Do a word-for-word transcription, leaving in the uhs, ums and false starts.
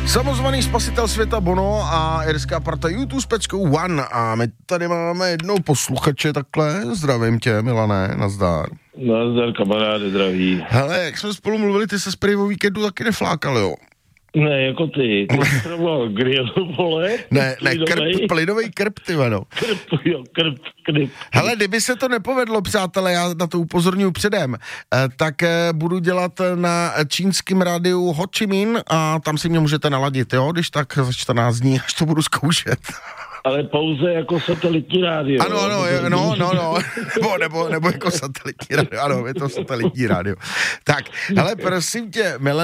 Samozvaný spasitel světa Bono a irská parta U dva s peckou One. A my tady máme jednou posluchače takhle. Zdravím tě, Milane, nazdar. Nazdar, kamaráde, zdraví. Hele, jak jsme spolu mluvili, ty se prý o víkendu taky neflákal, jo? Ne, jako ty. Ty jsi trval grill, vole. Ne, ne, krp, plynovej krp, ty vano. Krp, jo, krp, krp. Hele, kdyby se to nepovedlo, přátelé, já na to upozorňuji předem, tak budu dělat na čínském rádiu Ho Chi Minh a tam si mě můžete naladit, jo, když tak za čtrnáct dní, až to budu zkoušet. Ale pouze jako satelitní rádio. Ano, ano, je, no, no, no, nebo, nebo, nebo jako satelitní rádio, ano, je to satelitní rádio. Tak, hele, prosím tě, Milane,